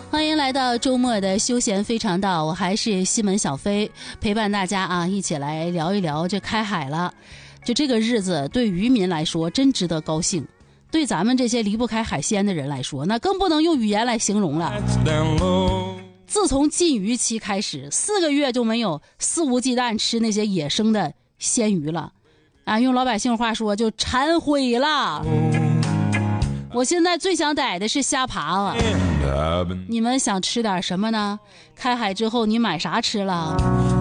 欢迎来到周末的休闲非常道，我还是西门小飞，陪伴大家啊，一起来聊一聊这开海了。就这个日子对渔民来说真值得高兴，对咱们这些离不开海鲜的人来说，那更不能用语言来形容了。自从禁渔期开始，4个月就没有肆无忌惮吃那些野生的鲜鱼了啊，用老百姓话说就馋毁了。我现在最想逮的是虾爬子，你们想吃点什么呢？开海之后你买啥吃了？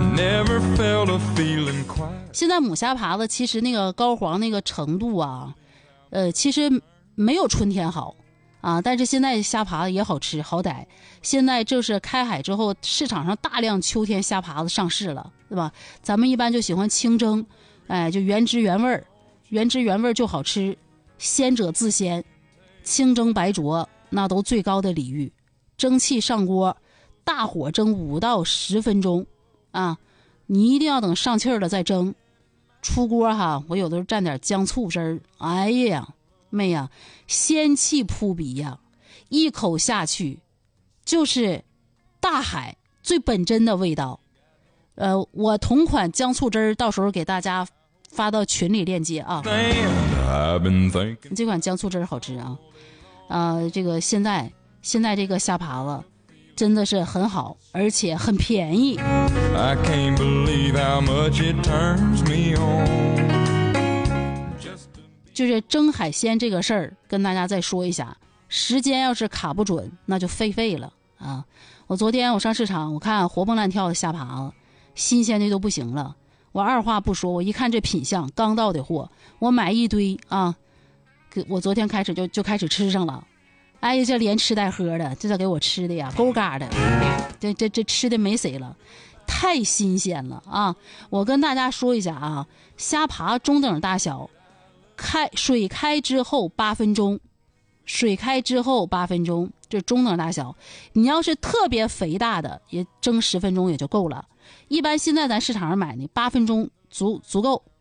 现在母虾爬子其实那个膏黄那个程度啊，其实没有春天好啊，但是现在虾爬子也好吃好逮。现在就是开海之后，市场上大量秋天虾爬子上市了，对吧？咱们一般就喜欢清蒸，就原汁原味儿，原汁原味就好吃，鲜者自鲜。清蒸白灼那都最高的礼遇，蒸汽上锅，大火蒸5到10分钟啊，你一定要等上气儿了再蒸。出锅哈，我有的时候蘸点姜醋汁儿，哎呀妹呀，鲜气扑鼻呀，一口下去就是大海最本真的味道。我同款姜醋汁儿到时候给大家发到群里链接啊。这款姜醋汁儿好吃啊。这个现在这个虾爬子真的是很好，而且很便宜。就是蒸海鲜这个事儿，跟大家再说一下，时间要是卡不准，那就废了啊！昨天我上市场，我看活蹦乱跳的虾爬子，新鲜的都不行了。我二话不说，我一看这品相，刚到的货，我买一堆啊。我昨天开始就开始吃上了，哎呀，这连吃带喝的，这给我吃的呀，够嘎的，这吃的没谁了，太新鲜了啊！我跟大家说一下啊，虾爬中等大小，水开之后8分钟，这中等大小。你要是特别肥大的，也蒸10分钟也就够了。一般现在咱市场上买呢，8分钟足够